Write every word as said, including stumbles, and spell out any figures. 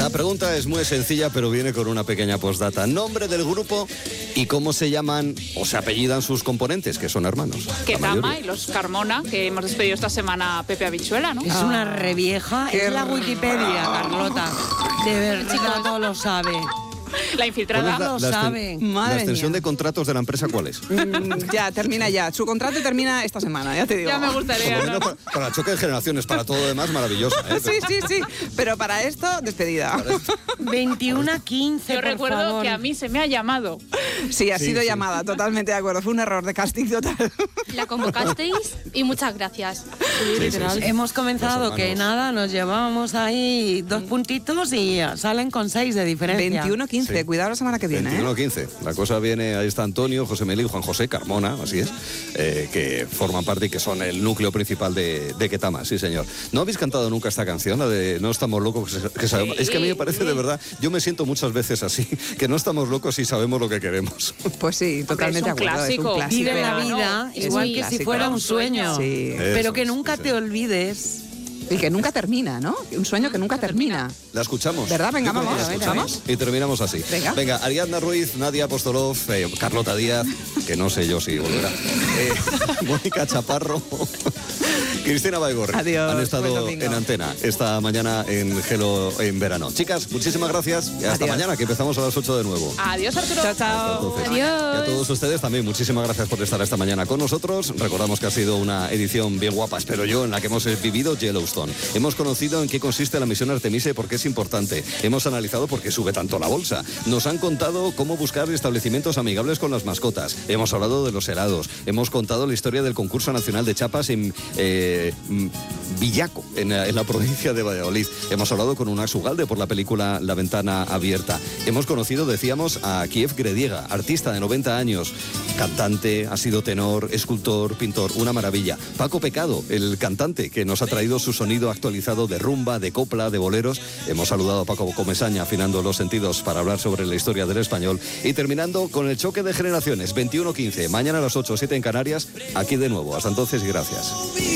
La pregunta es muy sencilla, pero viene con una pequeña postdata. Nombre del grupo y cómo se llaman o se apellidan sus componentes, que son hermanos. Ketama y los Carmona, que hemos despedido esta semana a Pepe Habichuela, ¿no? Es Ah. una revieja, Qué es la Wikipedia, Carlota. De verdad, todo lo sabe. La infiltrada ¿Cuál lo es la, la, sabe. exten- Madre la extensión mía. de contratos de la empresa cuál es? Mm, ya, termina ya. Su contrato termina esta semana, ya te digo. Ya me gustaría, Por lo ¿no? menos para, para choque de generaciones, para todo lo demás maravillosa. ¿eh? Sí, sí, sí. Pero para esto, despedida. veintiuno a quince, Yo por recuerdo favor. que a mí se me ha llamado. Sí, ha Sí, sido sí. llamada, totalmente de acuerdo. Fue un error de casting total. La convocasteis y muchas gracias. Sí, sí, sí. Hemos comenzado Los que hermanos. nada, nos llevábamos ahí dos puntitos y salen con seis de diferencia. veintiuno quince, Sí. cuidado la semana que viene, veintiuno ¿eh? quince. La cosa viene, ahí está Antonio, José Meli, Juan José, Carmona, así es, eh, que forman parte y que son el núcleo principal de, de Ketama, sí señor. ¿No habéis cantado nunca esta canción, la de No estamos locos que, que sabemos? Sí. Es que a mí me parece de verdad, yo me siento muchas veces así, que no estamos locos y sabemos lo que queremos. Pues sí, totalmente es un de acuerdo. clásico. Es un clásico. Vive la Pero vida no, es igual un que si clásico. fuera un sueño. Sí. Pero Eso, que nunca sí, te sí. olvides. Y que nunca termina, ¿no? Un sueño que nunca termina. La escuchamos. ¿Verdad? Venga, Yo creo que vamos, la a ver, escuchamos y terminamos así. Venga. Ariadna Ruiz, Nadia Apostolov, eh, Carlota Díaz, que no sé yo si volverá, eh, Mónica Chaparro, Cristina Baigorri. Adiós, Han buen estado domingo. en antena esta mañana en Gelo en verano. Chicas, muchísimas gracias y hasta Adiós. mañana, que empezamos a las ocho de nuevo. Adiós, Arturo. Chao, chao. Entonces, y a todos ustedes también, muchísimas gracias por estar esta mañana con nosotros. Recordamos que ha sido una edición bien guapa, espero yo, en la que hemos vivido Yellowstone. Hemos conocido en qué consiste la misión Artemisa y por qué es importante. Hemos analizado por qué sube tanto la bolsa. Nos han contado cómo buscar establecimientos amigables con las mascotas. Hemos hablado de los helados. Hemos contado la historia del concurso nacional de chapas en eh, Villaco, en, en la provincia de Valladolid. Hemos hablado con Unax Ugalde por la película La ventana abierta. Hemos conocido, decíamos, a Kiev Grediega, artista de noventa años, cantante, ha sido tenor, escultor, pintor, una maravilla. Paco Pecado, el cantante que nos ha traído su sonido actualizado de rumba, de copla, de boleros. Hemos saludado a Paco Comesaña, afinando los sentidos para hablar sobre la historia del español. Y terminando con el choque de generaciones, veintiuno quince, mañana a las ocho o siete en Canarias, aquí de nuevo. Hasta entonces y gracias.